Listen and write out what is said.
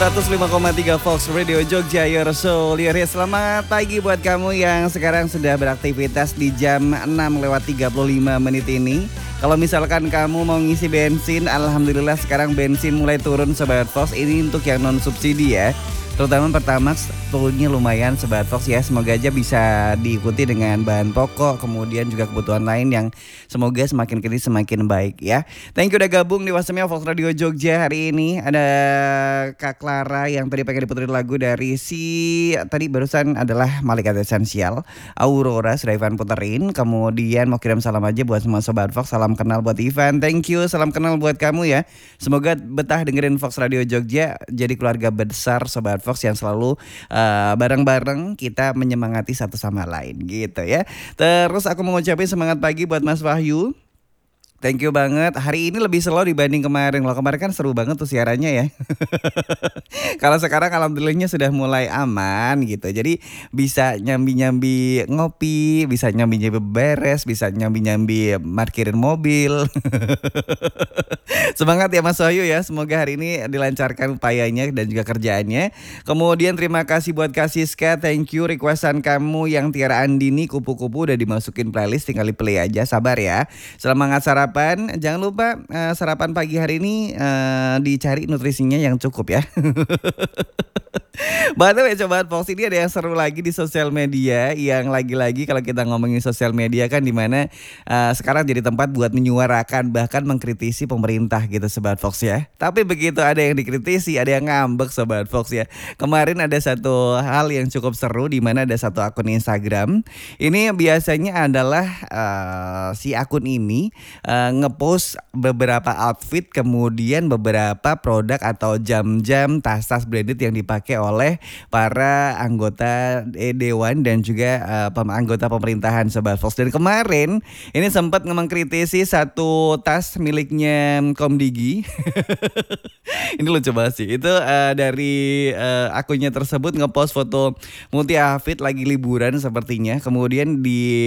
105,3 Fox Radio Jogja, your soul, your hits. Selamat pagi buat kamu yang sekarang sudah beraktivitas di jam 6:35 ini. Kalau misalkan kamu mau ngisi bensin, alhamdulillah sekarang bensin mulai turun Sobat Fox. Ini untuk yang non subsidi ya. Terutama Pertamax turunnya lumayan Sobat Fox ya. Semoga aja bisa diikuti dengan bahan pokok, kemudian juga kebutuhan lain yang semoga semakin kini semakin baik ya. Thank you udah gabung di WhatsApp-nya Fox Radio Jogja hari ini. Ada Kak Clara yang tadi pengen diputerin lagu dari tadi barusan adalah Malaikat Esensial, Aurora sudah Ivan puterin. Kemudian mau kirim salam aja buat semua Sobat Fox. Salam kenal buat Ivan, thank you. Salam kenal buat kamu ya. Semoga betah dengerin Fox Radio Jogja, jadi keluarga besar Sobat Fox yang selalu bareng-bareng kita menyemangati satu sama lain gitu ya. Terus aku mau ngucapin semangat pagi buat Mas Wahyu. Thank you banget. Hari ini lebih slow dibanding kemarin. Loh, kemarin kan seru banget tuh siarannya ya. Kalau sekarang alhamdulillahnya sudah mulai aman gitu. Jadi bisa nyambi-nyambi ngopi, bisa nyambi-nyambi beres, bisa nyambi-nyambi parkirin mobil. Semangat ya Mas Wahyu ya. Semoga hari ini dilancarkan upayanya dan juga kerjaannya. Kemudian terima kasih buat Kak Siska. Thank you, requestan kamu yang Tiara Andini kupu-kupu udah dimasukin playlist, tinggal di play aja. Sabar ya. Semangat sarapan. Jangan lupa sarapan pagi hari ini dicari nutrisinya yang cukup ya. By the way, coba Fox ini ada yang seru lagi di sosial media. Yang lagi-lagi kalau kita ngomongin sosial media kan dimana sekarang jadi tempat buat menyuarakan bahkan mengkritisi pemerintah gitu Sobat Fox ya. Tapi begitu ada yang dikritisi, ada yang ngambek Sobat Fox ya. Kemarin ada satu hal yang cukup seru di mana ada satu akun Instagram. Ini biasanya adalah si akun ini ngepost beberapa outfit, kemudian beberapa produk atau jam-jam, tas-tas branded yang dipakai oleh para anggota dewan dan juga anggota pemerintahan Sobat Fox. Dan kemarin ini sempat mengkritisi satu tas miliknya Komdigi. Ini lucu banget sih. Itu dari akunnya tersebut ngepost foto multi outfit lagi liburan sepertinya. Kemudian di